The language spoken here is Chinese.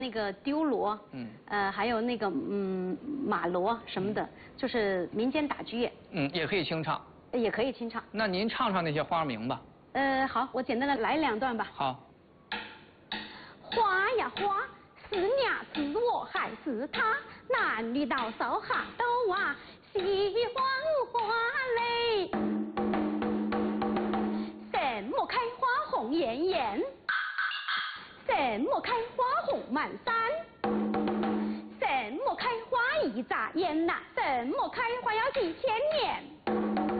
那个丢锣，还有那个马锣什么的，就是民间打击乐。 也可以清唱。 也可以清唱。 那您唱唱那些花名吧。 好，我简单的来2段吧。 好。 花呀花，是娘是我还是他？男女老少哈都啊喜欢花嘞。什么开花红艳艳？什么开花红满山？什么开花一眨眼呐？什么开花要几千年？